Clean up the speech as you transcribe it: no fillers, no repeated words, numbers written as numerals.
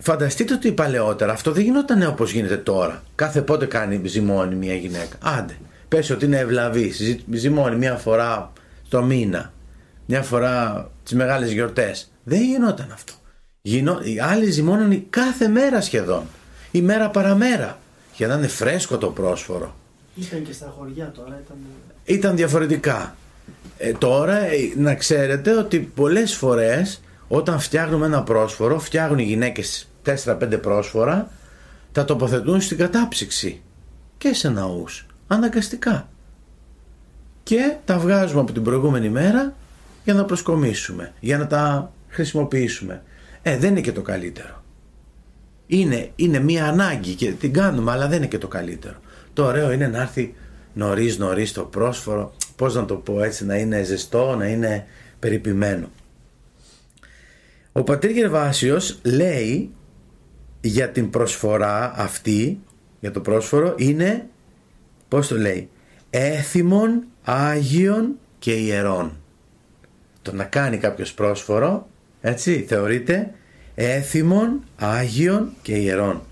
φανταστείτε ότι παλαιότερα αυτό δεν γινόταν όπως γίνεται τώρα. Κάθε πότε κάνει ζυμώνει μια γυναίκα. Άντε, πες ότι είναι ευλαβής, ζυμώνει μια φορά το μήνα, μια φορά τις μεγάλες γιορτές. Δεν γινόταν αυτό. Οι άλλοι ζυμώνανε κάθε μέρα σχεδόν, η μέρα παραμέρα, για να είναι φρέσκο το πρόσφορο. Ήταν και στα χωριά τώρα, ήταν διαφορετικά. Τώρα να ξέρετε ότι πολλές φορές όταν φτιάχνουμε ένα πρόσφορο, φτιάχνουν οι γυναίκες 4-5 πρόσφορα, τα τοποθετούν στην κατάψυξη και σε ναούς, αναγκαστικά, και τα βγάζουμε από την προηγούμενη μέρα για να προσκομίσουμε, για να τα χρησιμοποιήσουμε. Δεν είναι και το καλύτερο. Είναι μία ανάγκη και την κάνουμε, αλλά δεν είναι και το καλύτερο. Το ωραίο είναι να έρθει νωρίς το πρόσφορο, πώς να το πω έτσι, να είναι ζεστό, να είναι περιποιημένο. Ο πατήρ Γερβάσιος λέει για την προσφορά αυτή, για το πρόσφορο, είναι, πώς το λέει, έθιμον, άγιον και ιερών. Το να κάνει κάποιος πρόσφορο, έτσι, θεωρείται έθιμον, άγιον και ιερών.